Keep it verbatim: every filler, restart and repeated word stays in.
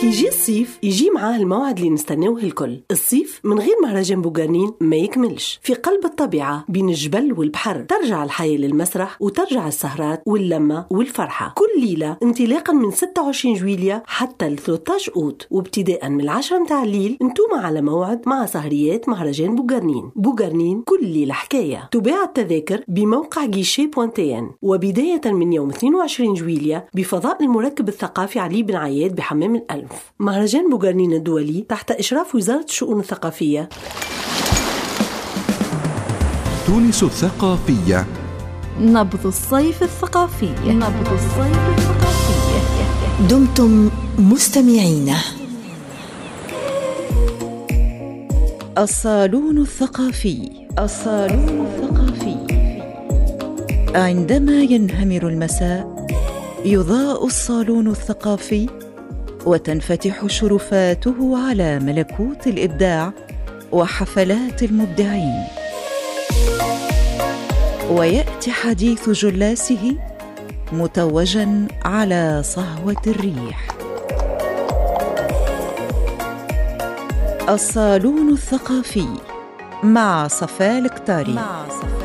رح يجي الصيف، يجي معاه الموعد اللي نستناوه الكل. الصيف من غير مهرجان بوغارنين ما يكملش. في قلب الطبيعة بين الجبل والبحر ترجع الحياة للمسرح وترجع السهرات واللمة والفرحة كل ليلة، انطلاقا من ستة وعشرين جويلية حتى ل ثلاثة عشر أوت، وابتداء من العشرة متاع الليل انتوما على موعد مع سهريات مهرجان بوغارنين. بوغارنين كل ليلة حكاية. تباع التذاكر بموقع جيشي بوانتين، وبداية من يوم اثنين وعشرين جويلية بفضاء المركب الثقافي علي بن عياد بحمام الألف. مهرجان بوغارنين الدولي تحت إشراف وزارة الشؤون الثقافية. تونس الثقافية، نبض الصيف الثقافي، نبض الصيف الثقافي. دمتم مستمعين. الصالون الثقافي، الصالون الثقافي. عندما ينهمر المساء يضاء الصالون الثقافي وتنفتح شرفاته على ملكوت الإبداع وحفلات المبدعين، ويأتي حديث جلاسه متوجا على صهوة الريح. الصالون الثقافي مع صفاء الكتاري. مع صفاء